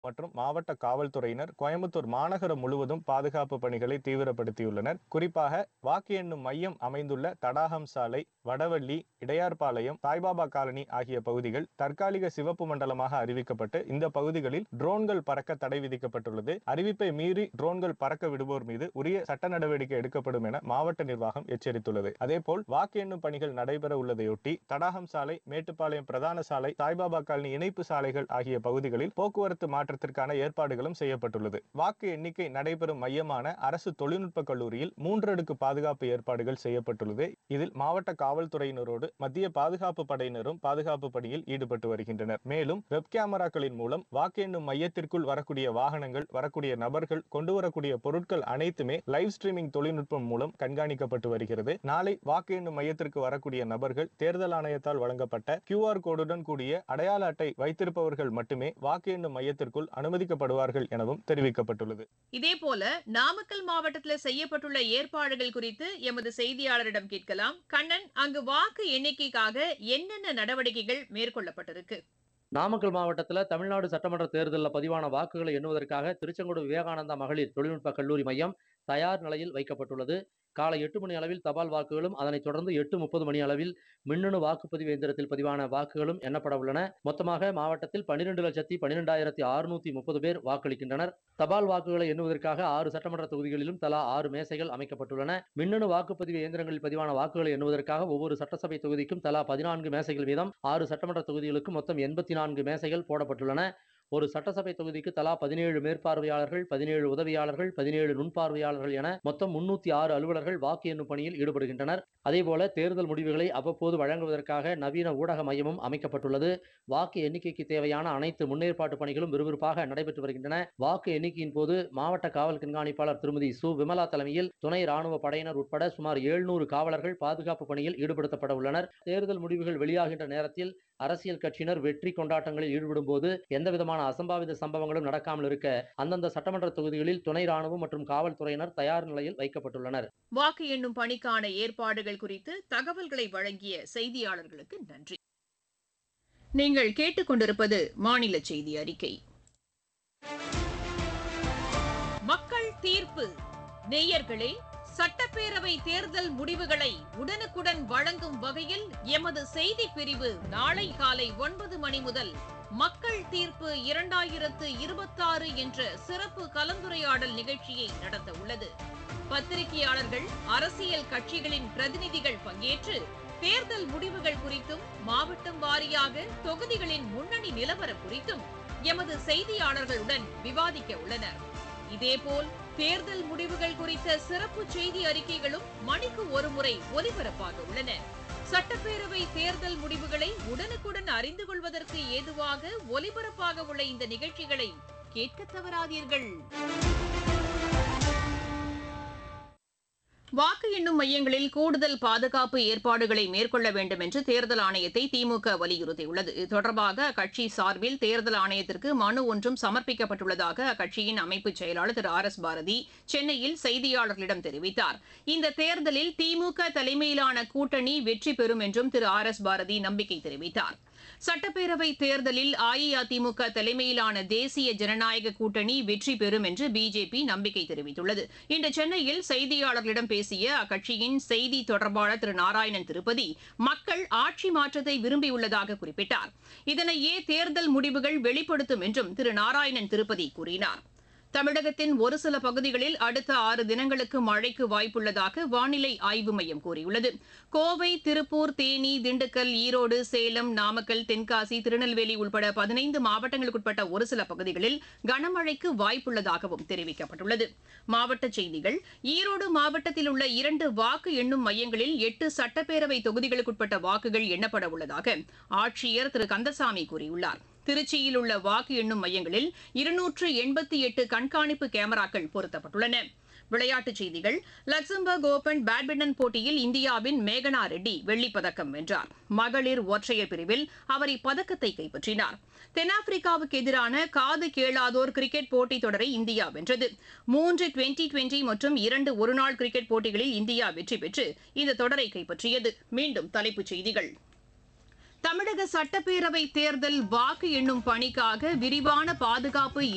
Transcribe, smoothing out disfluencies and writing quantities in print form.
மற்றும் மாவட்ட காவல்துறையினர் கோயம்புத்தூர் மாநகரம் முழுவதும் பாதுகாப்பு பணிகளை தீவிரப்படுத்தியுள்ளனர். குறிப்பாக வாக்கு எண்ணும் மையம் அமைந்துள்ள தடாகம் சாலை, வடவள்ளி, இடையார்பாளையம், சாய்பாபா காலனி ஆகிய பகுதிகள் தற்காலிக சிவப்பு மண்டலமாக அறிவிக்கப்பட்டு இந்த பகுதிகளில் ட்ரோன்கள் பறக்க தடை விதிக்கப்பட்டுள்ளது. அறிவிப்பை மீறி ட்ரோன்கள் பறக்க விடுவோர் மீது உரிய சட்ட நடவடிக்கை எடுக்கப்படும் என மாவட்ட நிர்வாகம் எச்சரித்துள்ளது. அதேபோல் வாக்கு எண்ணும் பணிகள் நடைபெற உள்ளதையொட்டி தடாகம் சாலை, மேட்டுப்பாளையம் பிரதான சாலை, சாய்பாபா காலனி இணைப்பு சாலைகள் ஆகிய பகுதிகளில் போக்குவரத்து மாற்றத்திற்கான ஏற்பாடுகளும் செய்யப்பட்டுள்ளது. வாக்கு எண்ணிக்கை நடைபெறும் மையமான அரசு தொழில்நுட்ப கல்லூரியில் 3 அடுக்கு பாதுகாப்பு ஏற்பாடுகள் செய்யப்பட்டுள்ளது. இதில் மாவட்ட காவல்துறையினரோடு மத்திய பாதுகாப்பு படையினரும் பாதுகாப்பு பணியில் ஈடுபட்டு வருகின்றனர். மேலும் வெப் கேமராக்களின் மூலம் வாக்கு எண்ணும் மையத்திற்குள் வரக்கூடிய வாகனங்கள், வரக்கூடிய நபர்கள், கொண்டு வரக்கூடிய பொருட்கள் அனைத்துமே லைவ் ஸ்ட்ரீமிங் தொழில்நுட்பம் மூலம் கண்காணிக்கப்பட்டு வருகிறது. நாளை வாக்கு எண்ணும் மையத்திற்கு வரக்கூடிய நபர்கள் தேர்தல் ஆணையத்தால் வழங்கப்பட்ட QR கோடுடன் கூடிய அடையாள அட்டை வைத்திருப்பவர்கள் மட்டுமே வாக்கு எண்ணும் மையத்திற்குள் அனுமதிக்கப்படுவார்கள் எனவும் தெரிவிக்கப்பட்டுள்ளது. இதேபோல நாமக்கல் மாவட்டத்தில் செய்யப்பட்டுள்ள ஏற்பாடுகள் குறித்து எமது செய்தியாளரிடம் கேட்கலாம். கண்ணன், அங்கு வாக்கு எண்ணிக்கைக்காக என்னென்ன நடவடிக்கைகள் மேற்கொள்ளப்பட்டிருக்கு? நாமக்கல் மாவட்டத்தில் தமிழ்நாடு சட்டமன்ற தேர்தலில் பதிவான வாக்குகளை எண்ணுவதற்காக திருச்செங்கோடு விவேகானந்தா மகளிர் தொழில்நுட்ப கல்லூரி மையம் தயார் நிலையில் வைக்கப்பட்டுள்ளது. காலை 8 மணி அளவில் தபால் வாக்குகளும், அதனைத் தொடர்ந்து 8:30 மணி அளவில் மின்னணு வாக்குப்பதிவு எந்திரத்தில் பதிவான வாக்குகளும் எண்ணப்பட உள்ளன. மொத்தமாக மாவட்டத்தில் 12,12,630 பேர் வாக்களிக்கின்றனர். தபால் வாக்குகளை எண்ணுவதற்காக 6 சட்டமன்ற தொகுதிகளிலும் தலா 6 மேசைகள் அமைக்கப்பட்டுள்ளன. மின்னணு வாக்குப்பதிவு இயந்திரங்களில் பதிவான வாக்குகளை எண்ணுவதற்காக ஒவ்வொரு சட்டசபை தொகுதிக்கும் தலா 14 மேசைகள் வீதம், 6 சட்டமன்ற தொகுதிகளுக்கும் மொத்தம் 84 மேசைகள் போடப்பட்டுள்ளன. ஒரு சட்டசபை தொகுதிக்கு தலா 17 மேற்பார்வையாளர்கள், 17 உதவியாளர்கள், 17 நுண்பார்வையாளர்கள் என மொத்தம் 306 அலுவலர்கள் வாக்கு எண்ணும் பணியில் ஈடுபடுகின்றனர். அதேபோல தேர்தல் முடிவுகளை அவ்வப்போது வழங்குவதற்காக நவீன ஊடக மையமும் அமைக்கப்பட்டுள்ளது. வாக்கு எண்ணிக்கைக்கு தேவையான அனைத்து முன்னேற்பாட்டு பணிகளும் விறுவிறுப்பாக நடைபெற்று வருகின்றன. வாக்கு எண்ணிக்கையின் போது மாவட்ட காவல் கண்காணிப்பாளர் திருமதி சு. விமலா தலைமையில் துணை ராணுவ படையினர் உட்பட சுமார் 700 காவலர்கள் பாதுகாப்பு பணியில் ஈடுபடுத்தப்பட உள்ளனர். தேர்தல் முடிவுகள் வெளியாகின்ற நேரத்தில் அரசியல் கட்சியினர் வெற்றி கொண்டாட்டங்களில் ஈடுபடும் போது எந்தவிதமான அசம்பாவித சம்பவங்களும் நடக்காமல் இருக்க அந்தந்த சட்டமன்ற தொகுதிகளில் துணை ராணுவம் மற்றும் காவல்துறையினர் தயார் நிலையில் வைக்கப்பட்டுள்ளனர். வாக்கு எண்ணும் பணிக்கான ஏற்பாடுகள் குறித்து தகவல்களை வழங்கிய செய்தியாளர்களுக்கு நன்றி. நீங்கள் கேட்டுக்கொண்டிருப்பது மாநில செய்தி அறிக்கை. மக்கள் தீர்ப்பு. நேயர்களே, சட்டப்பேரவை தேர்தல் முடிவுகளை உடனுக்குடன் வழங்கும் வகையில் எமது செய்தி பிரிவு நாளை காலை 9 மணி முதல் மக்கள் தீர்ப்பு 2026 என்ற சிறப்பு கலந்துரையாடல் நிகழ்ச்சியை நடத்த உள்ளது. பத்திரிகையாளர்கள், அரசியல் கட்சிகளின் பிரதிநிதிகள் பங்கேற்று தேர்தல் முடிவுகள் குறித்தும், மாவட்டம் வாரியாக தொகுதிகளின் முன்னணி நிலவரம் குறித்தும் எமது செய்தியாளர்களுடன் விவாதிக்க உள்ளனர். இதேபோல் தேர்தல் முடிவுகள் குறித்த சிறப்பு செய்தி அறிக்கைகளும் மணிக்கு ஒருமுறை ஒலிபரப்பாக உள்ளன. சட்டப்பேரவை தேர்தல் முடிவுகளை உடனுக்குடன் அறிந்து கொள்வதற்கு ஏதுவாக ஒலிபரப்பாக உள்ள இந்த நிகழ்ச்சிகளை கேட்க தவறாதீர்கள். வாக்கு எண்ணும் மையங்களில் கூடுதல் பாதுகாப்பு ஏற்பாடுகளை மேற்கொள்ள வேண்டும் என்று தேர்தல் ஆணையத்தை திமுக வலியுறுத்தியுள்ளது. இது தொடர்பாக அக்கட்சி சார்பில் தேர்தல் ஆணையத்திற்கு மனு ஒன்றும் சமர்ப்பிக்கப்பட்டுள்ளதாக அக்கட்சியின் அமைப்பு செயலாளர் திரு RS பாரதி சென்னையில் செய்தியாளர்களிடம் தெரிவித்தார். இந்த தேர்தலில் திமுக தலைமையிலான கூட்டணி வெற்றி பெறும் என்றும் திரு RS பாரதி நம்பிக்கை தெரிவித்தார். சட்டப்பேரவை தேர்தலில் அஇஅதிமுக தலைமையிலான தேசிய ஜனநாயக கூட்டணி வெற்றி பெறும் என்று பிஜேபி நம்பிக்கை தெரிவித்துள்ளது. இன்று சென்னையில் செய்தியாளர்களிடம் பேசிய அக்கட்சியின் செய்தி தொடர்பாளர் திரு நாராயணன் திருப்பதி, மக்கள் ஆட்சி மாற்றத்தை விரும்பியுள்ளதாக குறிப்பிட்டார். இதனையே தேர்தல் முடிவுகள் வெளிப்படுத்தும் என்றும் திரு நாராயணன் திருப்பதி கூறினார். தமிழகத்தின் ஒரு சில பகுதிகளில் அடுத்த 6 தினங்களுக்கு மழைக்கு வாய்ப்புள்ளதாக வானிலை ஆய்வு மையம் கூறியுள்ளது. கோவை, திருப்பூர், தேனி, திண்டுக்கல், ஈரோடு, சேலம், நாமக்கல், தென்காசி, திருநெல்வேலி உட்பட 15 மாவட்டங்களுக்குட்பட்ட ஒரு சில பகுதிகளில் கனமழைக்கு வாய்ப்புள்ளதாகவும் தெரிவிக்கப்பட்டுள்ளது. மாவட்டச் செய்திகள். ஈரோடு மாவட்டத்தில் உள்ள 2 வாக்கு எண்ணும் மையங்களில் 8 சட்டப்பேரவை தொகுதிகளுக்குட்பட்ட வாக்குகள் எண்ணப்பட உள்ளதாக ஆட்சியர் திரு கந்தசாமி கூறியுள்ளார். திருச்சியில் உள்ள வாக்கு எண்ணும் மையங்களில் 288 கண்காணிப்பு கேமராக்கள் பொருத்தப்பட்டுள்ளன. விளையாட்டுச் செய்திகள். லக்சம்பர்க் ஓபன் பேட்மிண்டன் போட்டியில் இந்தியாவின் மேகனா ரெட்டி வெள்ளிப்பதக்கம் வென்றார். மகளிர் ஒற்றையர் பிரிவில் அவர் இப்பதக்கத்தை கைப்பற்றினார். தென்னாப்பிரிக்காவுக்கு எதிரான காது கேளாதோர் கிரிக்கெட் போட்டித் தொடரை இந்தியா வென்றது. 3 டுவெண்டி மற்றும் 2 ஒருநாள் கிரிக்கெட் போட்டிகளில் இந்தியா வெற்றி பெற்று இந்த தொடரை கைப்பற்றியது. மீண்டும் தலைப்புச் செய்திகள். தமிழக சட்டப்பேரவை தேர்தல் வாக்கு எண்ணும் பணிக்காக விரிவான பாதுகாப்பு